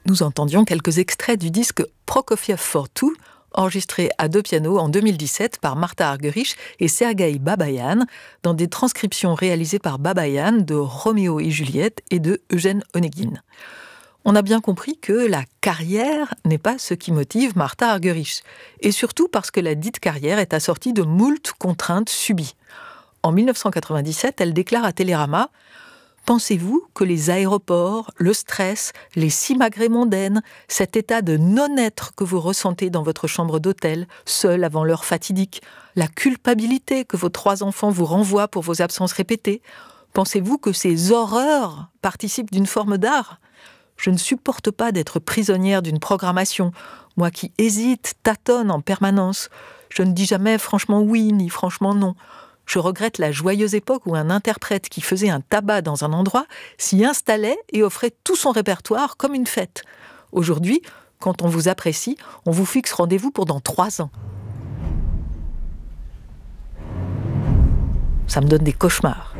Nous entendions quelques extraits du disque Prokofiev for Two, enregistré à deux pianos en 2017 par Martha Argerich et Sergueï Babaïan, dans des transcriptions réalisées par Babaïan de Roméo et Juliette et de Eugène Onegin. On a bien compris que la carrière n'est pas ce qui motive Martha Argerich, et surtout parce que la dite carrière est assortie de moult contraintes subies. En 1997, elle déclare à Télérama: pensez-vous que les aéroports, le stress, les simagrées mondaines, cet état de non-être que vous ressentez dans votre chambre d'hôtel, seul avant l'heure fatidique, la culpabilité que vos 3 enfants vous renvoient pour vos absences répétées, pensez-vous que ces horreurs participent d'une forme d'art ? Je ne supporte pas d'être prisonnière d'une programmation, moi qui hésite, tâtonne en permanence. Je ne dis jamais franchement oui ni franchement non. Je regrette la joyeuse époque où un interprète qui faisait un tabac dans un endroit s'y installait et offrait tout son répertoire comme une fête. Aujourd'hui, quand on vous apprécie, on vous fixe rendez-vous pour dans 3 ans. Ça me donne des cauchemars.